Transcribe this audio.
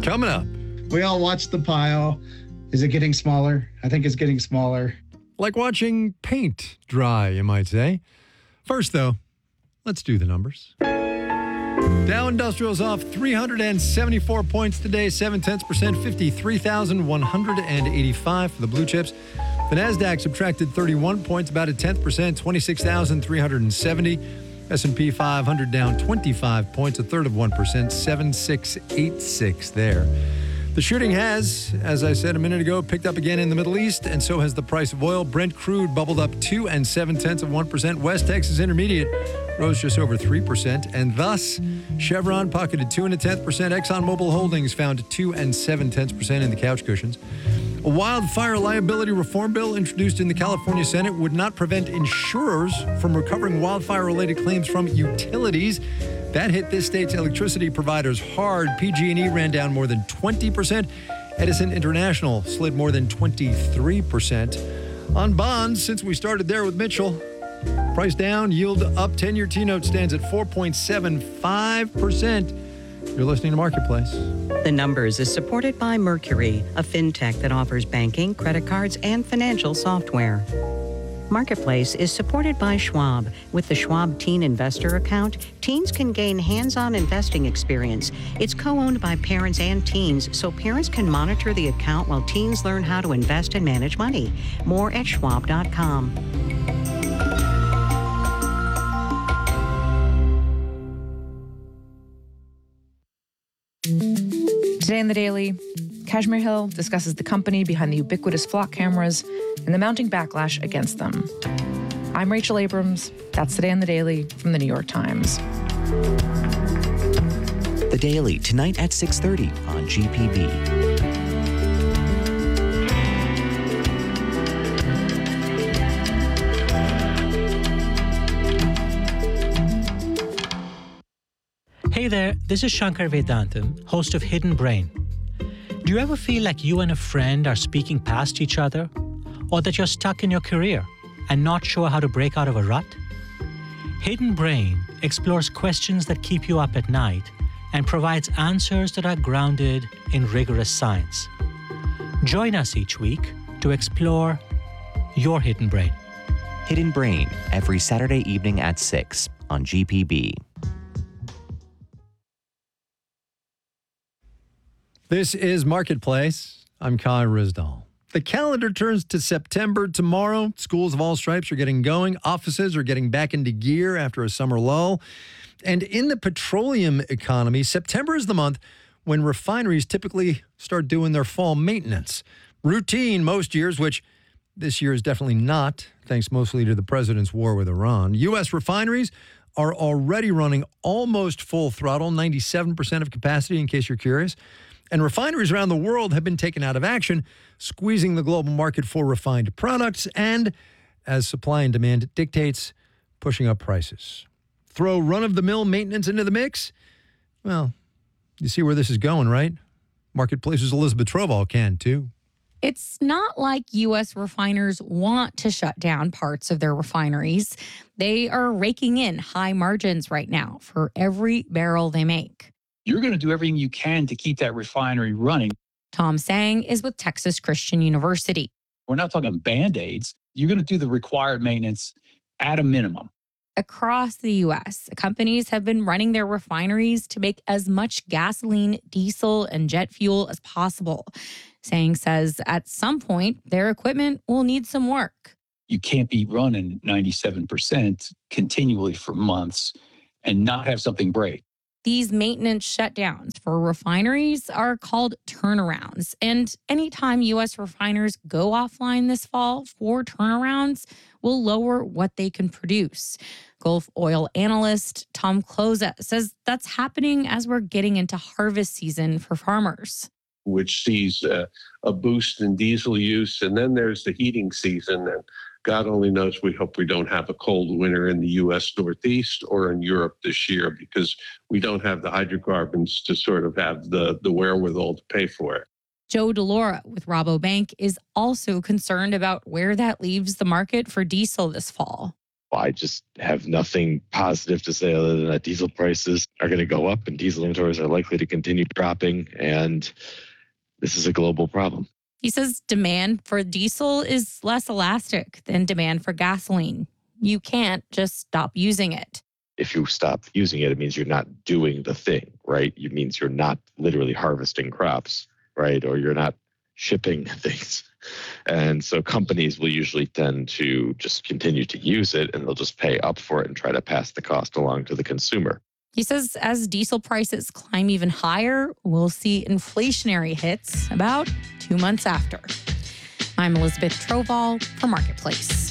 Coming up. We all watch the pile. Is it getting smaller? I think it's getting smaller. Like watching paint dry, you might say. First, though, let's do the numbers. Dow Industrial's off 374 points today, 0.7%, 53,185 for the blue chips. The Nasdaq subtracted 31 points, about 0.1%, 26,370. S&P 500 down 25 points, 1/3%, 7686 there. The shooting has, as I said a minute ago, picked up again in the Middle East, and so has the price of oil. Brent crude bubbled up 2.7%. West Texas Intermediate rose just over 3%, and thus Chevron pocketed 2.1%. ExxonMobil Holdings found 2.7% in the couch cushions. A wildfire liability reform bill introduced in the California Senate would not prevent insurers from recovering wildfire-related claims from utilities. That hit this state's electricity providers hard. PG&E ran down more than 20%. Edison International slid more than 23%. On bonds, since we started there with Mitchell, price down, yield up. 10-year T-note stands at 4.75%. You're listening to Marketplace. The Numbers is supported by Mercury, a fintech that offers banking, credit cards, and financial software. Marketplace is supported by Schwab. With the Schwab Teen Investor account, teens can gain hands-on investing experience. It's co-owned by parents and teens, so parents can monitor the account while teens learn how to invest and manage money. More at schwab.com. Today in the Daily, Kashmir Hill discusses the company behind the ubiquitous flock cameras and the mounting backlash against them. I'm Rachel Abrams. That's Today in the Daily from the New York Times. The Daily, tonight at 6:30 on GPB. Hey there, this is Shankar Vedantam, host of Hidden Brain. Do you ever feel like you and a friend are speaking past each other? Or that you're stuck in your career and not sure how to break out of a rut? Hidden Brain explores questions that keep you up at night and provides answers that are grounded in rigorous science. Join us each week to explore your hidden brain. Hidden Brain, every Saturday evening at 6 on GPB. This is Marketplace. I'm Kai Rizdal. The calendar turns to September tomorrow. Schools of all stripes are getting going. Offices are getting back into gear after a summer lull. And in the petroleum economy, September is the month when refineries typically start doing their fall maintenance. Routine most years, which this year is definitely not, thanks mostly to the president's war with Iran. U.S. refineries are already running almost full throttle, 97% of capacity, in case you're curious. And refineries around the world have been taken out of action, squeezing the global market for refined products and, as supply and demand dictates, pushing up prices. Throw run-of-the-mill maintenance into the mix? Well, you see where this is going, right? Marketplace's Elizabeth Trovall can, too. It's not like U.S. refiners want to shut down parts of their refineries. They are raking in high margins right now for every barrel they make. You're going to do everything you can to keep that refinery running. Tom Sang is with Texas Christian University. We're not talking Band-Aids. You're going to do the required maintenance at a minimum. Across the U.S., companies have been running their refineries to make as much gasoline, diesel, and jet fuel as possible. Sang says at some point, their equipment will need some work. You can't be running 97% continually for months and not have something break. These maintenance shutdowns for refineries are called turnarounds. And anytime U.S. refiners go offline this fall for turnarounds, will lower what they can produce. Gulf oil analyst Tom Kloza says that's happening as we're getting into harvest season for farmers. Which sees a boost in diesel use. And then there's the heating season. And God only knows, we hope we don't have a cold winter in the U.S. Northeast or in Europe this year, because we don't have the hydrocarbons to sort of have the wherewithal to pay for it. Joe DeLaura with Rabobank is also concerned about where that leaves the market for diesel this fall. I just have nothing positive to say other than that diesel prices are going to go up and diesel inventories are likely to continue dropping. And this is a global problem. He says demand for diesel is less elastic than demand for gasoline. You can't just stop using it. If you stop using it, it means you're not doing the thing, right? It means you're not literally harvesting crops, right? Or you're not shipping things. And so companies will usually tend to just continue to use it, and they'll just pay up for it and try to pass the cost along to the consumer. He says as diesel prices climb even higher, we'll see inflationary hits about 2 months after. I'm Elizabeth Trovall for Marketplace.